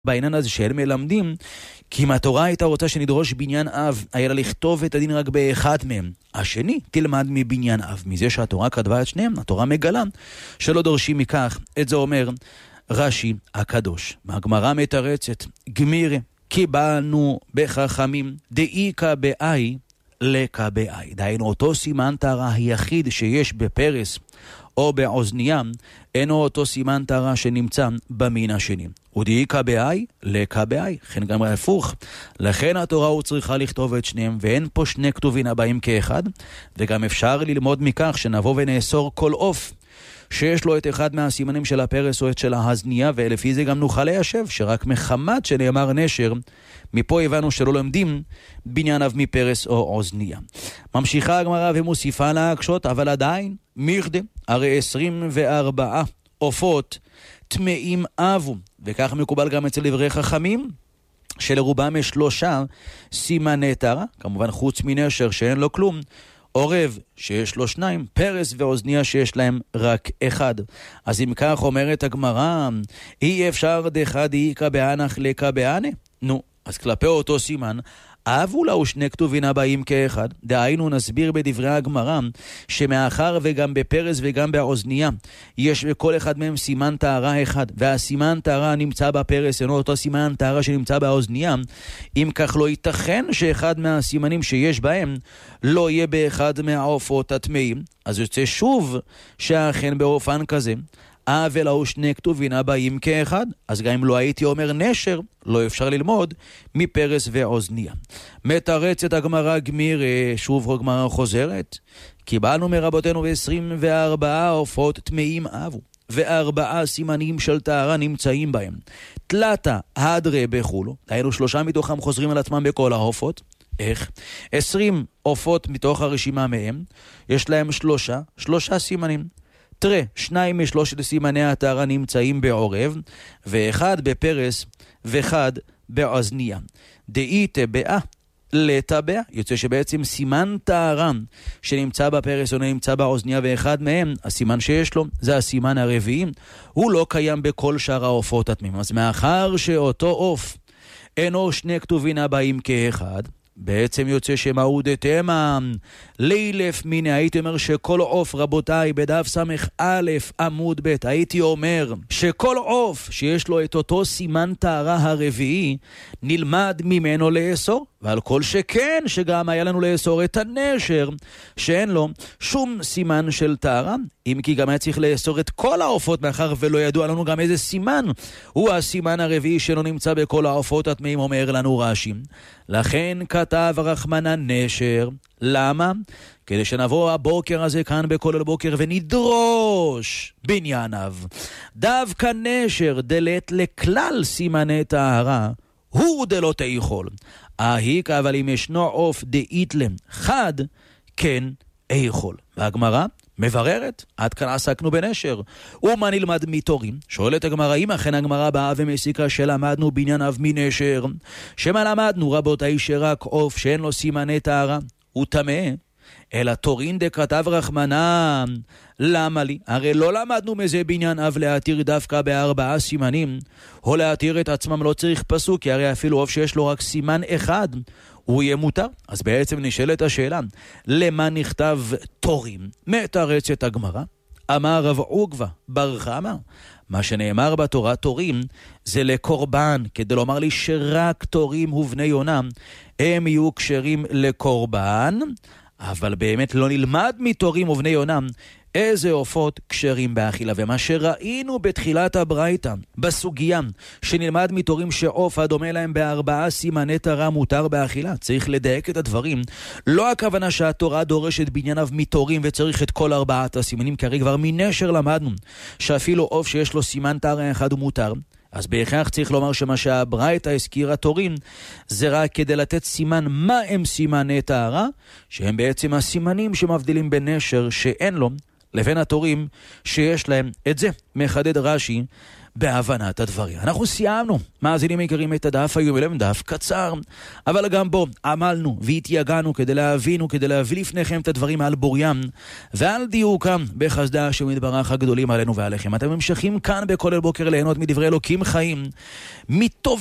בעניין הזה שהם מלמדים, כי אם התורה הייתה רוצה שנדרוש בניין אב, היה לה לכתוב את הדין רק באחד מהם. השני תלמד מבניין אב. מזה שהתורה כתבה את שניהם, התורה מגלה שלא דורשים מכך. את זה אומר רש"י הקדוש. הגמרא מתרצת, גמירה, קיבלנו בחכמים, דאיקה באי לקה באי. דהיינו אותו סימן טהרה היחיד שיש בפרס או באוזניה, אינו אותו סימן טהרה שנמצא במין השני. ודאיקה באי לקה באי, לכן גם הפוך. לכן התורה הוא צריכה לכתוב את שניהם, ואין פה שני כתובים הבאים כאחד, וגם אפשר ללמוד מכך שנבוא ונאסור כל עוף שיש לו את אחד מהסימנים של הפרס או את של ההזניה, ולפי זה גם נוכל ליישב שרק מחמת שנאמר נשר, מפה הבנו שלא לומדים בניין אב מפרס או אוזניה. ממשיכה הגמרא ומוסיפה להקשות, אבל עדיין מיכדה, הרי 24 עופות טמאים אבו, וכך מקובל גם אצל דברי חכמים, שלרובם יש 3 סימני טהרה, כמובן חוץ מנשר שאין לו כלום, עורב שיש לו 2, פרס ואוזניה שיש להם רק 1. אז אם כך אומרת הגמרא, אי אפשר דחד איקה באנך לקה באנה? נו, אז כלפי אותו סימן, אהבו לו 2 כתובים הבאים כאחד. דהיינו נסביר בדברי הגמרא, שמאחר וגם בפרס וגם באוזניה, יש בכל אחד מהם סימן טהרה אחד, והסימן טהרה נמצא בפרס, אינו אותו סימן טהרה שנמצא באוזניה, אם כך לא ייתכן שאחד מהסימנים שיש בהם, לא יהיה באחד מהעופות הטמאים. אז יוצא שוב שאכן באופן כזה, ולו 2 כתובים הבאים כאחד. אז גם אם לא הייתי אומר נשר, לא אפשר ללמוד מפרס ואוזניה. מתרצת הגמרא גמיר, שוב הגמרא חוזרת, קיבלנו מרבותינו 24 עופות טמאים אבו, ו4 סימנים של טהרה נמצאים בהם. תלתה הדרה בחולו, היינו 3 מתוכם חוזרים על עצמם בכל העופות. איך? 20 עופות מתוך הרשימה מהם, יש להם 3 סימנים. תראה, 2 מ3 סימני הטהרה נמצאים בעורב, ו1 בפרס, ו1 באוזניה. דאיתה באה לטבע, יוצא שבעצם סימן טהרה שנמצא בפרס או נמצא באוזניה, ואחד מהם, הסימן שיש לו, זה הסימן הרביעי, הוא לא קיים בכל שאר העופות הטמאים. אז מאחר שאותו עוף אינו 2 כתובים הבאים כאחד, בעצם יוצא שמהו דתמה לילף מיני. הייתי אומר שכל עוף, רבותיי, בדף סמך א' עמוד ב', הייתי אומר שכל עוף שיש לו את אותו סימן טהרה הרביעי, נלמד ממנו לאסור. ועל כל שכן שגם היה לנו לאסור את הנשר שאין לו שום סימן של טהרה, אם כי גם היה צריך לאסור את כל העופות, מאחר ולא ידוע לנו גם איזה סימן הוא הסימן הרביעי שלא נמצא בכל העופות הטמאים. אומר לנו רש"י, לכן כתב רחמנא נשר. למה? כדי שנבוא הבוקר הזה כאן בכל בוקר ונדרוש בניין אב. דווקא נשר דלת לכלל סימני טהרה, הוא דלא תאכול. ההיק אבל אם ישנו עוף דאיתלם חד, כן איכול. והגמרא מבררת, עד כאן עסקנו בנשר. ומה נלמד מתורים? שואלת הגמרא, אם אכן הגמרא באה ומסיקה שלמדנו בניין אב מנשר, שמה למדנו רבותיי שרק עוף שאין לו סימני טהרה הוא טמא, אלא תורין דכתב רחמנא, למה לי? הרי לא למדנו מזה בניין אב להתיר דווקא ב4 סימנים, או להתיר את עצמם לא צריך פסוק, כי הרי אפילו עוף שיש לו רק סימן אחד, הוא יהיה מותר. אז בעצם נשאלת השאלה, למה נכתב תורים? מתרצת הגמרא, אמר רב עוגבא בר חמא, מה שנאמר בתורה תורים זה לקורבן, כדי לומר לי שרק תורים ובני יונה הם יהיו כשרים לקורבן, אבל באמת לא נלמד מתורים ובני יונה איזה עופות כשרים באכילה. ומה שראינו בתחילת הברייתא בסוגיה שנלמד מתורים שעוף הדומה להם ב4 סימני טהרה מותר באכילה, צריך לדייק את הדברים. לא הכוונה שהתורה דורשת בניין אב מתורים וצריך את כל 4 הסימנים, כי הרי כבר מנשר למדנו שאפילו עוף שיש לו סימן טהרה אחד הוא מותר. אז בהכרח צריך לומר שמה שהברייתא הזכירה תורים זה רק כדי לתת סימן מה הם סימני טהרה, שהם בעצם הסימנים שמבדילים בין נשר שאין לו לבין התורים שיש להם. את זה מחדד רש"י בהבנת הדברים. אנחנו סיימנו, מאזינים יקרים, את הדף היום, אלם דף קצר, אבל גם בו עמלנו והתייגענו כדי להבין וכדי להביא לפניכם את הדברים על בוריים ועל דיוקם בחסדה שמתברך הגדולים עלינו ועליכם. אתם ממשיכים כאן בכל בוקר ליהנות מדברי אלוקים חיים, מטוב